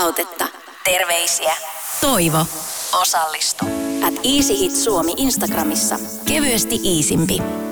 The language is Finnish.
palautetta. Terveisiä. Toivo. Osallistu. @easyhit Suomi Instagramissa. Kevyesti iisimpi.